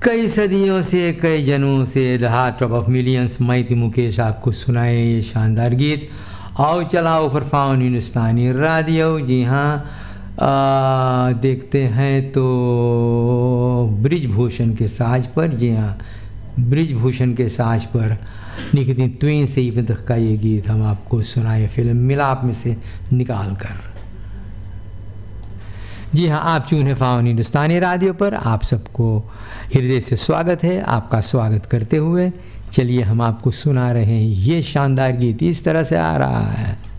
कई सदियों से, कई जन्मों से द हार्ट ऑफ मिलियंस, मैं थी मुकेश आपको सुनाए ये शानदार गीत। आओ चलाओ पर फाउन हिंदुस्तानी रेडियो। जी हाँ, देखते हैं तो ब्रिजभूषण के साज पर, जी हाँ ब्रिजभूषण के साज पर निकती त्वें से ही का ये गीत हम आपको सुनाए फिल्म मिलाप में से निकाल कर। जी हाँ, आप चुने फाउन हिंदुस्तानी रेडियो पर आप सबको हृदय से स्वागत है। आपका स्वागत करते हुए चलिए हम आपको सुना रहे हैं ये शानदार गीत। इस तरह से आ रहा है।